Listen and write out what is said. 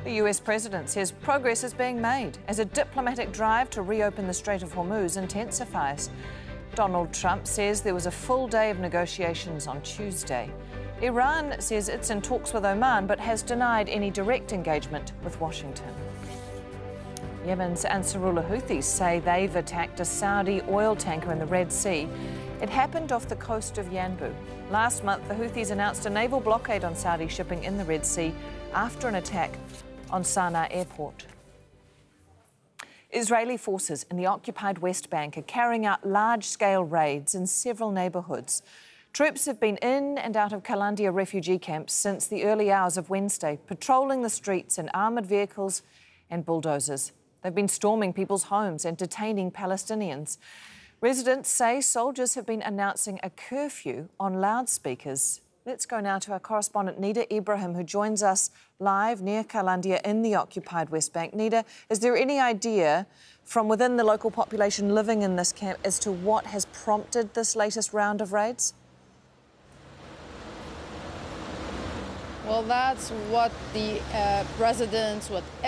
The US president says progress is being made as a diplomatic drive to reopen the Strait of Hormuz intensifies. Donald Trump says there was a full day of negotiations on Tuesday. Iran says it's in talks with Oman but has denied any direct engagement with Washington. Yemen's Ansarullah Houthis say they've attacked a Saudi oil tanker in the Red Sea. It happened off the coast of Yanbu. Last month, the Houthis announced a naval blockade on Saudi shipping in the Red Sea after an attack on Sana'a airport. Israeli forces in the occupied West Bank are carrying out large-scale raids in several neighbourhoods. Troops have been in and out of Kalandia refugee camps since the early hours of Wednesday, patrolling the streets in armoured vehicles and bulldozers. They've been storming people's homes and detaining Palestinians. Residents say soldiers have been announcing a curfew on loudspeakers. Let's go now to our correspondent Nida Ibrahim, who joins us live near Kalandia in the occupied West Bank. Nida, is there any idea from within the local population living in this camp as to what has prompted this latest round of raids? Well, that's what the residents, what